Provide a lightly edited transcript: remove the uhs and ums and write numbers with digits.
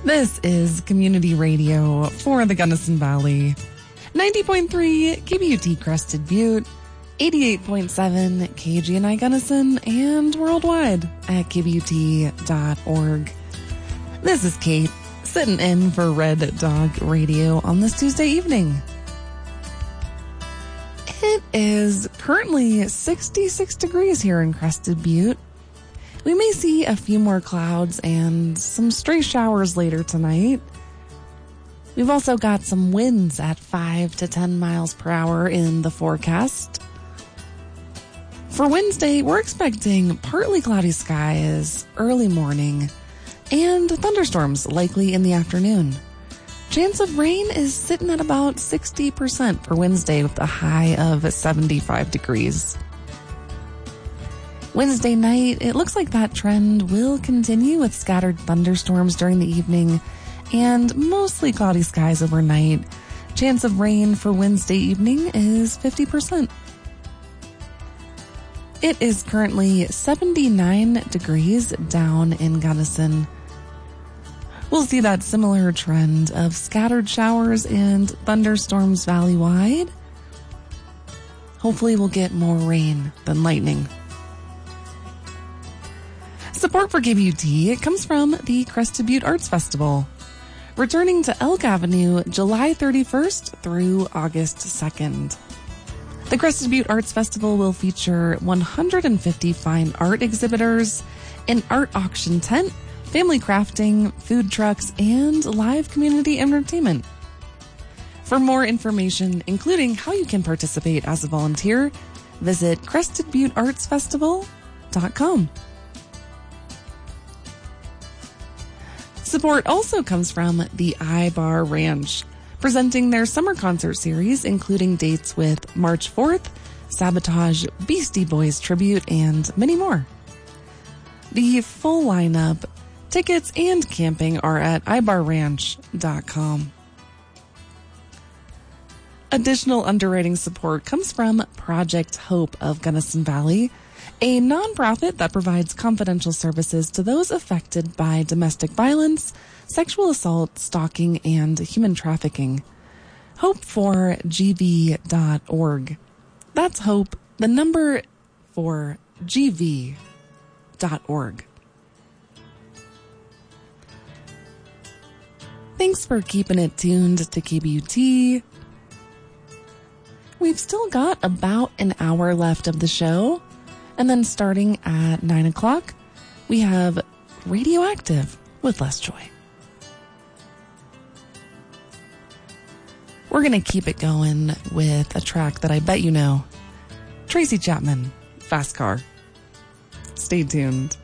This is community radio for the Gunnison Valley. 90.3 KBUT Crested Butte, 88.7 KGNI Gunnison, and worldwide at KBUT.org. This is Kate, sitting in for Red Dog Radio on this Tuesday evening. It is currently 66 degrees here in Crested Butte. We may see a few more clouds and some stray showers later tonight. We've also got some winds at 5 to 10 miles per hour in the forecast. For Wednesday, we're expecting partly cloudy skies early morning and thunderstorms likely in the afternoon. Chance of rain is sitting at about 60% for Wednesday with a high of 75 degrees. Wednesday night, it looks like that trend will continue with scattered thunderstorms during the evening and mostly cloudy skies overnight. Chance of rain for Wednesday evening is 50%. It is currently 79 degrees down in Gunnison. We'll see that similar trend of scattered showers and thunderstorms valley-wide. Hopefully we'll get more rain than lightning. Support for KBUT comes from the Crested Butte Arts Festival, returning to Elk Avenue July 31st through August 2nd. The Crested Butte Arts Festival will feature 150 fine art exhibitors, an art auction tent, family crafting, food trucks, and live community entertainment. For more information, including how you can participate as a volunteer, visit CrestedButteArtsFestival.com. Support also comes from the iBar Ranch, presenting their summer concert series, including dates with March 4th, Sabotage, Beastie Boys Tribute, and many more. The full lineup, tickets, and camping are at ibarranch.com. Additional underwriting support comes from Project Hope of Gunnison Valley, a nonprofit that provides confidential services to those affected by domestic violence, sexual assault, stalking, and human trafficking. Hope4gv.org. That's hope, the number 4gv.org. Thanks for keeping it tuned to KBUT. We've still got about an hour left of the show. And then starting at 9 o'clock, we have Radioactive with Les Joy. We're going to keep it going with a track that I bet you know. Tracy Chapman, Fast Car. Stay tuned.